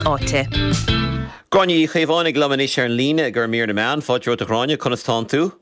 áte. Gráinne chéháinnig leis ar an líne gur mír na meán fáidú a gráine chunastán tú?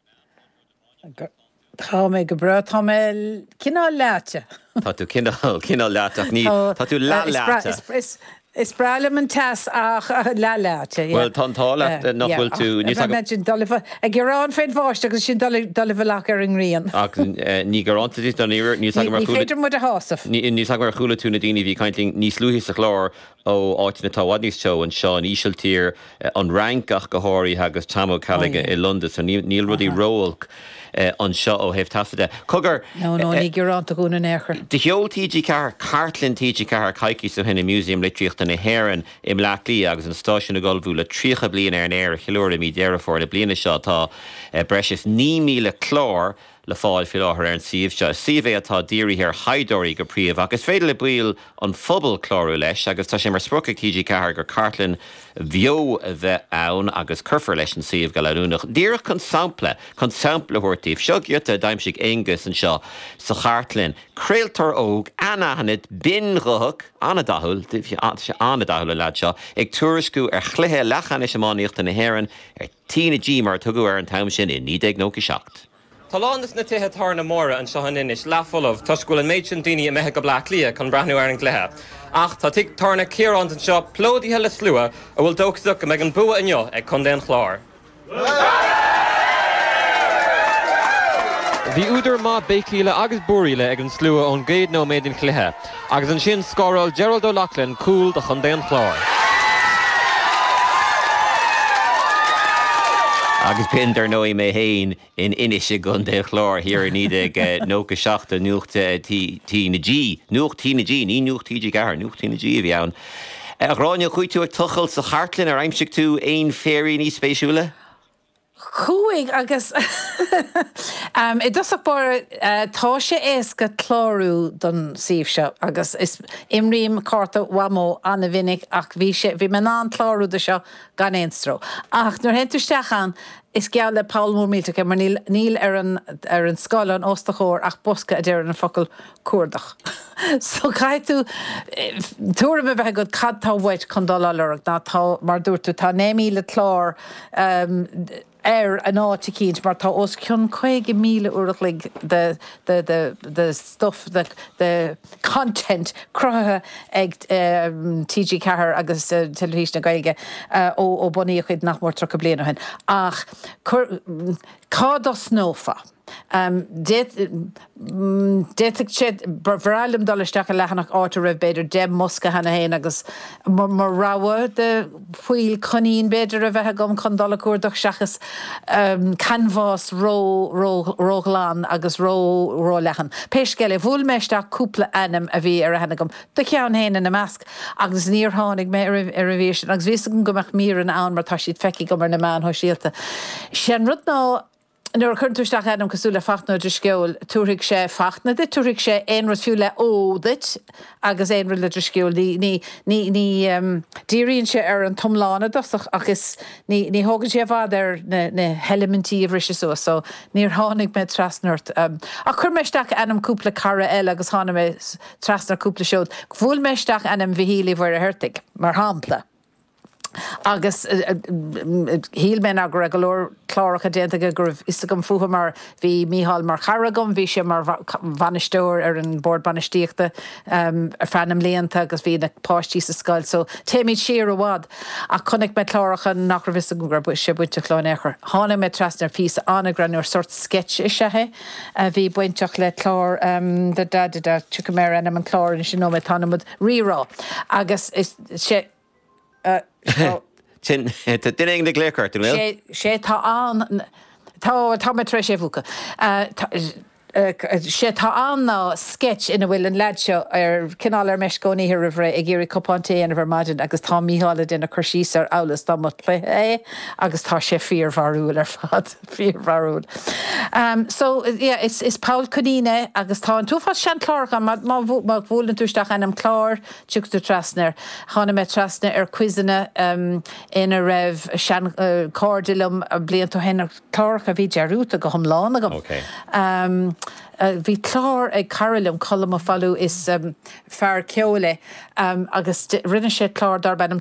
Tá mé go bre tá mé cinál leate. Tá tú cinál leatach ní tá tú leata. Is bralam an tas ach leate. Well tála nachhfuil tú ag rán féin bháiste agus sin dalibhach ar an ríon. Ach ní garanta dí don íir ní féidir mu a hásaf. Ní mar chuúla túna daoine bhí caiinting níos luúhí a chlár ó áitina táhaid níos teo an seo an ísiltír an rankach go háirí agus tamó caige I London so níl rudí róilc an seo ó heh tafaide. Cogur No ní gurránta gúna néchar. De heol TG car Cartlin TG car caiici sa hinna museum litríocht na Héireann im Lachlí agus an stáisiún na Galbhú le trícha bliana ar an air chiúir mí dearafór le bliana seo tá breis 9,000 chlár le fáil fi láthir ar an siomh seo. Siomh atá díirí ar haiddóirí go príomh agus féidir le buil an phobal chlárú leis agus tá sé mar sprucha TG car gur Cartlin bheo a bheith ann agus curfar leis an siomh go leúnach. Díreach chun sampla thuirtíomh seo giota daimsigh Angus an seo sa Cartlin. Creaaltar óg anhanid bin rothach anadahul le lead seo ag tuairisciú ar chluthe lechan is semáníochta na Héireann ar tína G mar tugu ar an tam sin in 1997. Talánas na tithe tarna móra an seohan inis lefolamh toscúil an méid sin daoine methe go Blaclia chun brathnú ar an gluthe. Ach tá tic tarna céarán an seo plódaithe le slua a bhfuil dógtach go meid an bua inneo ag chundéan chlár. Bhí úidir má bécíle agus buíle ag an slua ón géad nó méid an chluthe, agus an sin scóráil Gerald O'Loughlin cúil de chundéan chlár. Agus pindar nó I mé héin in inise gun de chlár hir ní nócha seachta nucht tí na G, nucht tí na G, ní nucht TG gar, nucht tí na G a bhí ann. Ráine chuid tú ag tuchail sa Chartlin ar aimsigh tú ein féirí ní spéisiúla? Chúig agus I dosach bar tá sé éasca chlárú don siomh seo agus is imríim carta wamó anna vinnig ach bhí me ná chlárú de seo gan éonstró. Ach nuair hentusteachchan is geall le Paul Múrmíte mar níl ar an scáil an Óstachóir ach bosca a déir an focail cuardach. So cai tú túra me bheith go cadtá bhaid chun dul alarach ná tá mar dúirtú tá 9,000 chlár an áte cínt mar tá os cion 5,000 uirigh the stuff the content crutha ag TG Cahar agus televísna gaige ó bunaí chuid nach mór trocha bliana hen ach cá snófa. Déitag sé bhrálim dolisteach a lechanach áta raibh beidir de mosca hena héin agus mar ráha de fuil conín beidir a bheitthe gom chun dola cuardach seachas canvas róghlán agus ró lechan. Péisceile bhfuil meisteach cúpla anam a bhí ar a hena gom de ceann héin in na measc agus níor tháinig mé ar a bhísin agus bhí gomach mír an ann mar tá siad feici go mar na meán thoisialta. Sin rud ná Nuair chuirtúisteach adam cosúla fachna de sceol túraigh sé fachna de túraigh sé éonras fiú le ódait agus éonra le sceol ní díríonn sé ar an tomlána dosach agus ní thugann sé bhd ar na helimentí a bhrisise so níor tháinig me trasnart a chur meisteach anam cúpla cara eile agus tháina me trasnar cúpla seod. Bhfuil meisteach anam bhíhílí bhar a thuirrtaigh mar hámpla. Agus híl men a go golóir chláracha déanta gur is gom fuha mar bhí Mícheál mar charagum, bhí sé mar banisteúir ar an bord banistíochta ar fannam léanta agus bhí na páistí sa scail, so téimiid siar a bhád a chunig me chláracha nach ra vis go gur sé buinte chláin éair. Hána me trasnar fís anna granúir sort sketch is sethe bhí buinteach le chlár da tucaméir anam an chlár in sin nó me tanamud rirá agus is sé Tin duine na gléircart bhfuil? sé tá an tá me tre sé bhuacha. sé tá an ná sketch ina bhfuil an lead seo ar cinál ar meiscóí ar bhré ag géirí copánta ana bhar maidin agus tá Mícheála dina chuirsís ar álas dá mut lé agus tá sé fíormharúil ar fad fíormharúil. So yeah, is Paul Codine agus tá an túfá sean chlár má bhúlann túisteach anam chlár tuú trasnar chána me trasna ar cuisanna ina raibh sean cordilum a blion tú henna chlár a bhí dearúta go thomlána go. bhí chlár ag Carolum colm a fallú is fear ceola agus rinne sé chlár dar benam